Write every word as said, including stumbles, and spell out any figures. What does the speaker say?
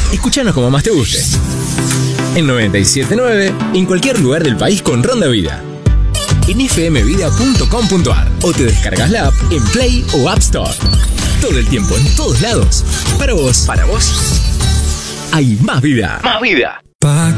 Escúchanos como más te guste. En noventa y siete punto nueve, en cualquier lugar del país con Ronda Vida. En f m vida punto com punto a r o te descargas la app en Play o App Store. Todo el tiempo, en todos lados. Para vos. Para vos. Hay más vida. Más vida. Pa'